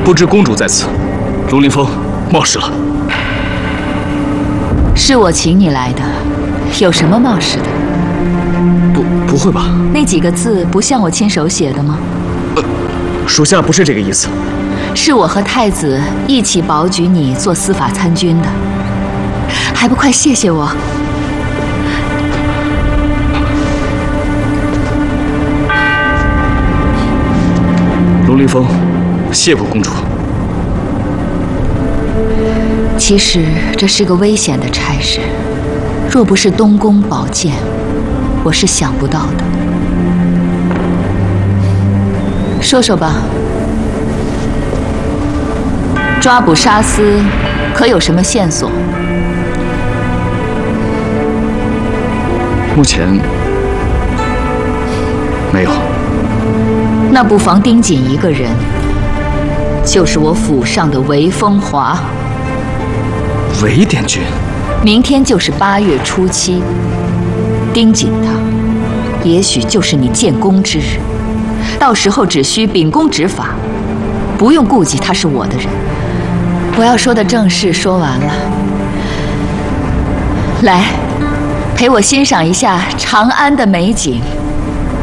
不知公主在此，龙凌风冒失了。 是我请你来的，有什么冒失的？ 不会吧？ 那几个字不像我亲手写的吗？ 属下不是这个意思。 是我和太子一起保举你做司法参军的，还不快谢谢我！ 龙凌风，谢过公主。 其实这是个危险的差事，若不是东宫宝剑，我是想不到的。说说吧，抓捕沙司可有什么线索？ 目前没有。 那不妨盯紧一个人，就是我府上的韦风华。 韦典军， 明天就是8月初7，盯紧他，也许就是你建功之日。到时候只需秉公执法，不用顾及他是我的人。我要说的正事说完了，来，陪我欣赏一下长安的美景。